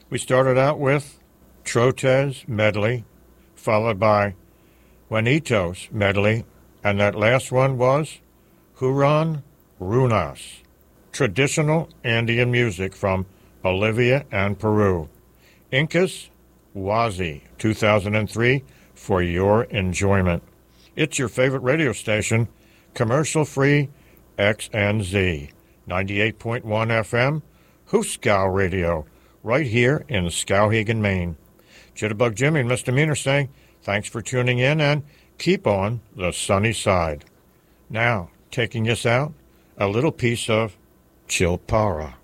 We started out with Trotes medley, followed by Juanitos medley, and that last one was Huron Runas, traditional Andean music from Bolivia and Peru. Incas Wazi, 2003, for your enjoyment. It's your favorite radio station, commercial-free XNZ, 98.1 FM, Hooskow Radio, right here in Skowhegan, Maine. Jitterbug Jimmy and Misdemeanor saying thanks for tuning in and keep on the sunny side. Now, taking us out, a little piece of Chilpara.